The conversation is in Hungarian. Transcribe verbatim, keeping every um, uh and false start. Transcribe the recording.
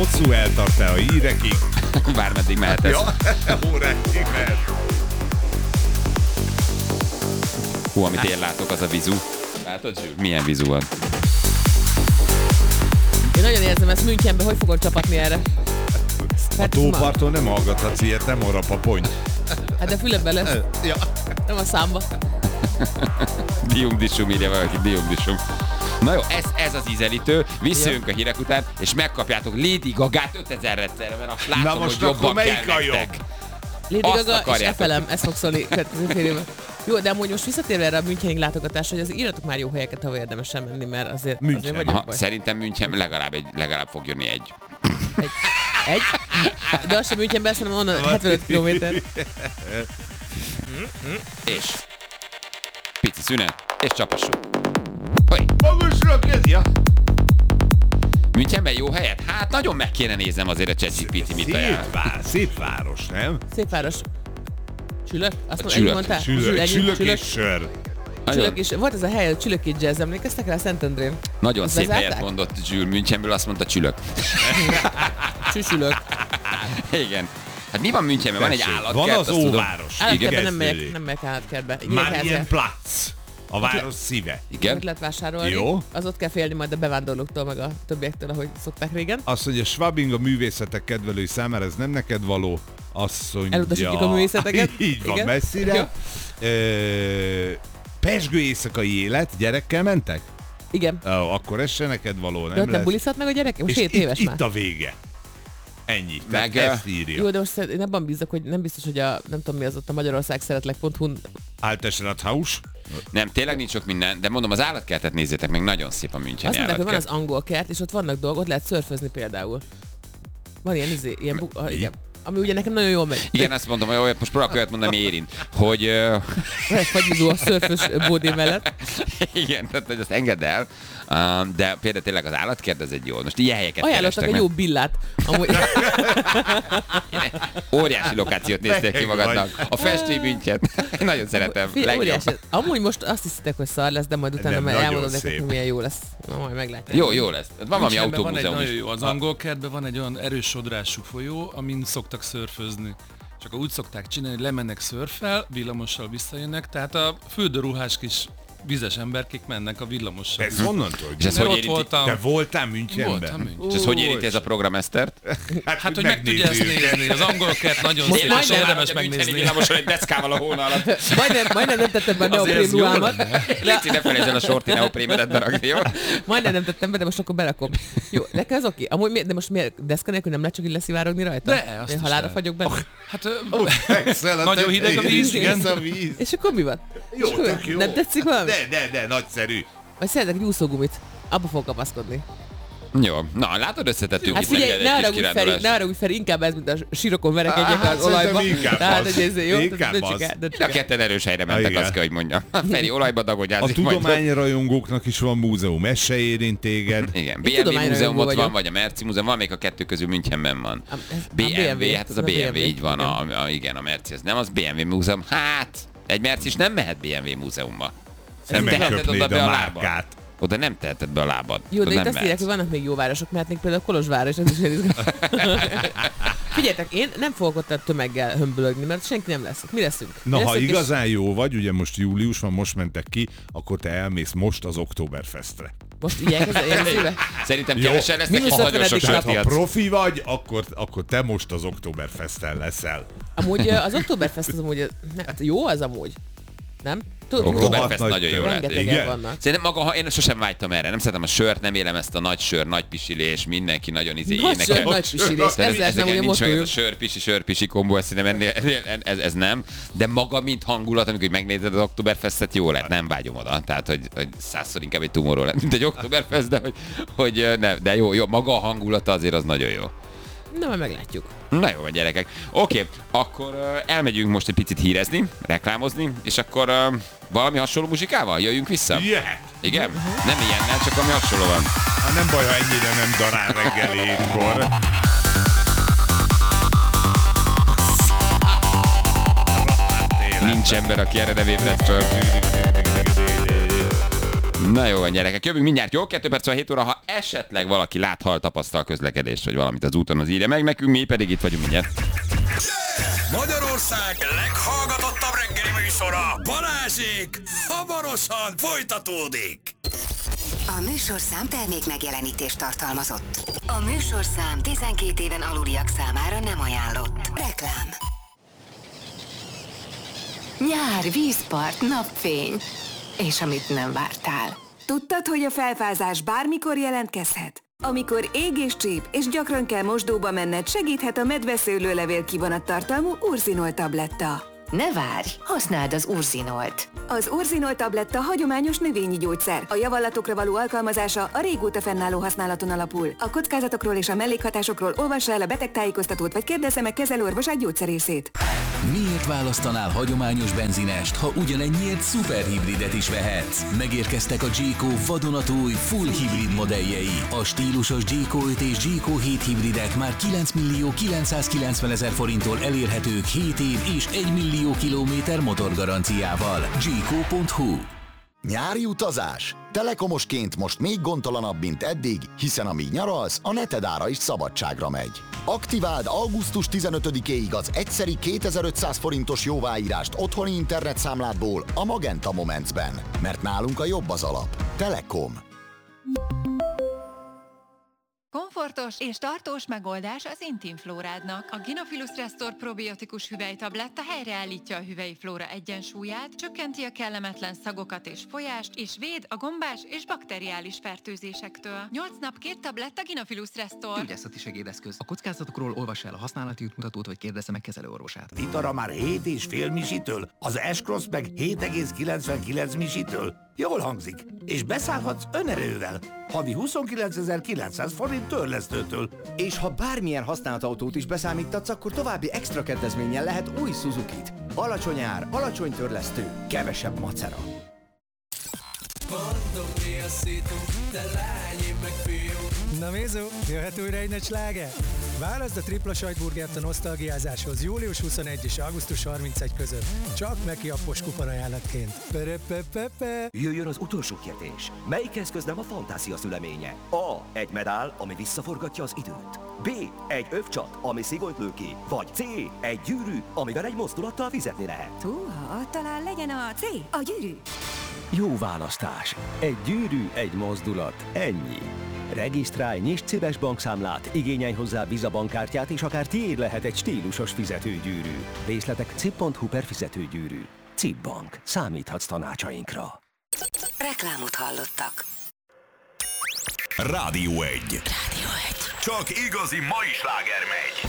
Hosszú eltart el a hírekig. Bármeddig mehet ez. Ja, órákig mehet. Hú, amit én látok, az a vizu. Látod, Zsül? Milyen vizu van? Én nagyon érzem ezt Münchenben, hogy fogod csapatni erre? A tóparton nem hallgathatsz ilyet, nem arra papony. Hát de füledben lesz. Ja. Nem a számba. Diumdisum, írja valaki, diumdisum. Na jó, ez, ez az ízelítő, visszajönk a hírek után, és megkapjátok Lady Gagát ötezerre, mert azt látom, Na most hogy akkor jobban melyik kell a jobb? nektek. Lady Azt Gaga és akarjátok. ef el em, ez fog szólni következő fél évben. Jó, de amúgy most visszatérve erre a Münchenig látogatásra, hogy az írjatok már jó helyeket, ahol érdemes sem menni, mert azért, München. azért vagyok Aha, baj. szerintem München legalább, egy, legalább fog jönni egy. Egy? Egy? De az sem Münchenben, szerintem onnan hetvenöt kilométer. És pici szünet, és csapassuk. Hogy? Magasra kezdja. Münchenben jó helyet? Hát nagyon meg kéne néznem azért a ChatGPT mit ajánl. Szép, vár, szép város, nem? Szép város. Csülök? Azt mondod, Csülök. ennyi mondtál? Csülök, Zsül, ennyi? csülök Csülök? és sör. Csülök is. Volt ez a hely, a Csülöki Jazz, emlékeztek rá Szentendrén? Nagyon Azt szép bezárták? helyet mondott Zsül Münchenből, azt mondta csülök. Csüsülök. Igen. Hát mi van Münchenben? Van egy Tessék, állatkert, van az azt tudom. óváros. Állatkertben nem Kezdődik. megyek, nem megyek állatkertbe. Marienplatz. A város szíve. Igen? Ott lehet vásárolni. Jó. Az ott kell félni majd a bevándorlóktól, meg a többiektől, ahogy szokták régen. Azt mondja, Schwabing a művészetek kedvelői számára, ez nem neked való. Azt mondja... Elutasítjuk a művészeteket. Így van, Igen. messzire. Ö, Pezsgő éjszakai élet, gyerekkel mentek? Igen. Ó, akkor ez se neked való, De nem ott nem lesz. bulizhat meg a gyerek? Most És hét itt, éves itt már. a vége. Ennyi. Meg, Meg ezt írja. Jó, de most szerint- én abban bízok, hogy nem biztos, hogy a, nem tudom mi az ott a Magyarország szeretlek pont hun. Altes Rathaus. Nem, tényleg nincs sok minden, de mondom, az állatkertet nézzétek meg, nagyon szép a Müncheni Azt mondják, hogy van az állatkert. angol kert, és ott vannak dolgok, ott lehet szörfözni például. Van ilyen, izé, ilyen buk, ah, igen. Ami ugye nekem nagyon jól megy. Igen, azt mondom, hogy olyat, most próbálok olyat mondani, ami érint. Hogy... Uh, Lehet fagyizó a szörfös bódé mellett. igen, tehát hogy azt engedd el. Uh, de például tényleg az állatkert, ez egy jó. Most ilyen helyeket Ajánlottak kerestek, egy mert jó billát. Amúgy, óriási lokációt néztél ki Meg magadnak. A festői München. Én nagyon szeretem. Figyelj, Legjobb. óriási. Amúgy most azt hiszitek, hogy szar lesz, de majd utána Nem, már nagyon elmondom nektek, szép. hogy milyen jó lesz. Na, majd meglátják. Jó, jó lesz. Van valami Münchenben van egy autómúzeum nagyon is. jó, az angol kertben van egy olyan erős sodrású folyó, amin szoktak szörfözni. Csak úgy szokták csinálni, hogy lemennek szörffel, villamossal visszajönnek, tehát a fürdőruhás kis vizes emberkék mennek a villamossal. Ez honnan tudod? És ez Mert hogy ott érinti? voltam, Te voltál Münchenben? voltam München. És ez hogy érinti ez a program, Esztert? Hát, hogy meg tudja ezt megnézzük. nézni, az angol kert nagyon Most szép, majd és nem érdemes Müncheni megnézni. villamoson egy deszkával a hóna alatt. Majdnem, majdnem nem tettem be a Azért neoprén ez jó ruhámat. Léci, ne felejtsd el a sorti neoprémedet berakni, jó? Majdnem nem tettem be, de most akkor berakom. Jó, nekem ez oké. Amúgy mi, de most miért deszka nélkül nem lehet csak így leszivárogni rajta? De, azt Én is halálra lehet. fagyok benne. Hát ö, Excel, Nagyon hideg a víz, igen. A víz. És akkor mi van? Jó, És akkor tök jó. Nem tetszik valami? De, de, de, nagyszerű. Vagy szeretek egy úszógumit. Abba fog kapaszkodni. Jó. Na, látod, összetettünk Hát itt figyelj, neked ne egy arra kis úgy Feri, kirándulást. ne arra úgy Feri, inkább ez, mint a sírokon verekedjek Hát, az olajba. szerintem inkább Tehát, az. hogy ez jó, Inkább döntsük az. el, A döntsük el. ketten erős helyre mentek, igen. azt kell, hogy mondjam. Feri olajba A dagogyázik majd. tudományrajongóknak is van múzeum, ez se érint téged. Igen, Én bé em vé tudományrajongó múzeum ott van, vagyok. vagy a Merci múzeum, van még a kettő közül Münchenben van. A- ez- a bé em vé, hát az a ez bé em vé, így van, a, a, igen, a Merci, ez nem az bé em vé múzeum. Hát, egy Merci is nem mehet bé em vé múzeumba. Nem teheted megköpnéd oda be a a lábad. márkát. Oda nem teheted be a lábad. Jó, de Oda itt nem azt írják, mehetsz. hogy vannak még jó városok, mehetnénk például Kolozsvárra, és ez is izgalmas. Figyeljetek, én nem fogok ott a tömeggel hömbölögni, mert senki nem lesz. Mi leszünk? Mi Na, ha leszünk, és- igazán jó vagy, ugye most július van, most mentek ki, akkor te elmész most az Oktoberfestre. Most így elkezdem, ilyen szíve. Szerintem Jó. kevesen lesznek, Mínusz ha nagyon sok ötvenedik sört Ha ihatsz. profi vagy, akkor, akkor te most az Oktoberfesten leszel. Amúgy ö, az Oktoberfest az amúgy, ne, hát jó az amúgy. Nem? Tudod, Oktoberfest Rohadt nagyon nagy jó lehet. rengetegen Igen. vannak. Szerintem maga, ha én sosem vágytam erre, nem szeretem a sört, nem élem ezt a nagy sör, nagy pisilés, mindenki nagyon izé Nagy énekel. sör, nagy pisilés. Szerintem Ez lehetne ezeken ugye nincs meg ez a motójuk. sörpisi, sörpisi kombó, ezt szerintem ennél, ennél, ez, ez nem. De maga, mint hangulat, amikor megnézed az Oktoberfestet, jó lett, nem vágyom oda. Tehát, hogy, hogy százszor inkább egy tumorról lett, mint egy Oktoberfest, de, hogy, hogy nem, de jó, jó, maga a hangulata azért az nagyon jó. Na, majd meglátjuk. Na jó, gyerekek. Oké, akkor uh, elmegyünk most egy picit hírezni, reklámozni, és akkor uh, valami hasonló muzsikával jöjjünk vissza? Jöhet! Igen? Nem ilyennel, csak ami hasonló van. Hát nem baj, ha ennyire nem darál reggel hétkor. Nincs ember, aki erre nem ébredt föl. Na jó van, gyerekek, jövünk mindjárt, jó? kettő perc van hét óra, ha esetleg valaki lát, hal, tapasztal közlekedést, vagy valamit az úton, az írja meg nekünk, mi pedig itt vagyunk mindjárt. Magyarország leghallgatottabb reggeli műsora, Balázsék, hamarosan folytatódik. A műsorszám termék megjelenítést tartalmazott. A műsorszám tizenkét éven aluliak számára nem ajánlott. Reklám. Nyár, vízpart, napfény. És amit nem vártál. Tudtad, hogy a felfázás bármikor jelentkezhet? Amikor ég és csíp, és gyakran kell mosdóba menned, segíthet a medveszőlőlevél kivonattartalmú Urzinol tabletta. Ne várj, használd az Urzinolt. Az Urzinol tabletta hagyományos növényi gyógyszer. A javallatokra való alkalmazása a régóta fennálló használaton alapul. A kockázatokról és a mellékhatásokról olvassa el a betegtájékoztatót, vagy kérdezze meg kezelőorvosát gyógyszerészét. Miért választanál hagyományos benzinest, ha ugyanennyiért szuperhibridet is vehetsz? Megérkeztek a Jayco vadonatúj full hibrid modelljei. A stílusos Jayco öt és Jayco hét hibridek már kilenc millió kilencszázkilencven ezer forinttól elérhetők hét év és egy millió kilométer motorgaranciával. Jayco pont hu. Nyári utazás? Telekomosként most még gondtalanabb, mint eddig, hiszen amíg nyaralsz, a neted ára is szabadságra megy. Aktiváld augusztus tizenötödikéig az egyszeri kétezer-ötszáz forintos jóváírást otthoni internetszámládból a Magenta Momentsben, mert nálunk a jobb az alap. Telekom. Komfortos és tartós megoldás az intim flórádnak. A Gynophilus Restore probiotikus hüvelytabletta helyreállítja a hüvelyi flóra egyensúlyát, csökkenti a kellemetlen szagokat és folyást, és véd a gombás és bakteriális fertőzésektől. nyolc nap két tabletta Gynophilus Restore. Gyógyászati segédeszköz. A kockázatokról olvassa el a használati útmutatót, vagy kérdezze meg kezelőorvosát. Itara már hét és fél misitől, az S-Cross meg hét egész kilencvenkilenc misitől. Jól hangzik, és beszállhatsz önerővel. Havi huszonkilencezer-kilencszáz forint törlesztőtől. És ha bármilyen használt autót is beszámítatsz, akkor további extra kedvezménnyel lehet új Suzukit. Alacsony ár, alacsony törlesztő, kevesebb macera. Na Mézó, jöhet újra egy nagy sláger? Válaszd a tripla sajtburgert a nosztalgiázáshoz július huszonegyedike és augusztus harmincegyedike között. Csak Meki appos kuponajánlatként. Perepepepe. Jöjjön az utolsó kérdés. Melyik eszköz nem a fantázia szüleménye? A. Egy medál, ami visszaforgatja az időt. B. Egy övcsat, ami szigonyt lő ki. Vagy C. Egy gyűrű, amivel egy mozdulattal fizetni lehet. Húha, talán legyen a C, a gyűrű. Jó választás. Egy gyűrű, egy mozdulat. Ennyi. Regisztrálj, nyisd céges bankszámlát, igényelj hozzá Visa bankkártyát, és akár tiéd lehet egy stílusos fizetőgyűrű. Részletek cip pont hu per fizetőgyűrű. cé i bé Bank. Számíthatsz tanácsainkra. Reklámot hallottak. Rádió egy. Rádió egy. Csak igazi mai sláger megy.